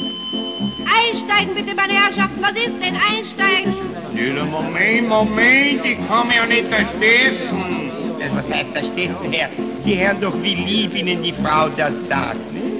Einsteigen bitte, meine Herrschaften. Was ist denn? Einsteigen. Ja, Moment, ich kann mir ja nicht verstessen. Was heißt verstessen, Herr? Sie hören doch, wie lieb Ihnen die Frau das sagt, ne?